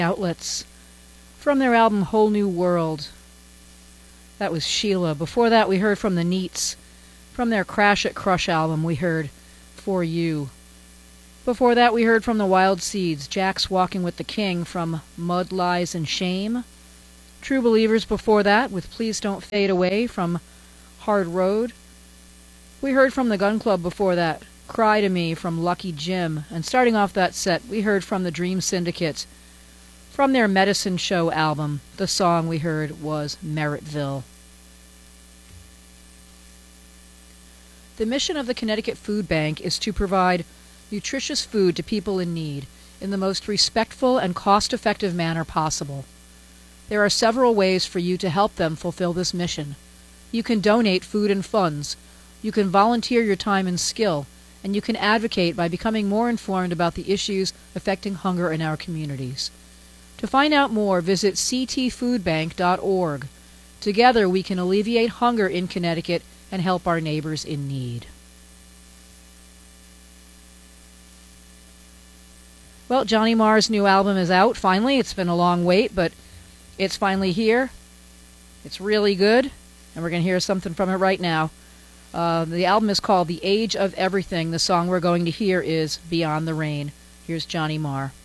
Outlets from their album Whole New World. That was Sheila. Before that we heard from the Neats. From their Crash at Crush album we heard For You. Before that we heard from the Wild Seeds, Jack's Walking with the King from Mud, Lies and Shame. True Believers before that with Please Don't Fade Away from Hard Road. We heard from the Gun Club before that, Cry to Me from Lucky Jim. And starting off that set we heard from the Dream Syndicate. From their Medicine Show album, the song we heard was Merrittville. The mission of the Connecticut Food Bank is to provide nutritious food to people in need in the most respectful and cost-effective manner possible. There are several ways for you to help them fulfill this mission. You can donate food and funds, you can volunteer your time and skill, and you can advocate by becoming more informed about the issues affecting hunger in our communities. To find out more, visit ctfoodbank.org. Together we can alleviate hunger in Connecticut and help our neighbors in need. Well, Johnny Marr's new album is out, finally. It's been a long wait, but it's finally here. It's really good, and we're going to hear something from it right now. The album is called The Age of Everything. The song we're going to hear is Beyond the Rain. Here's Johnny Marr.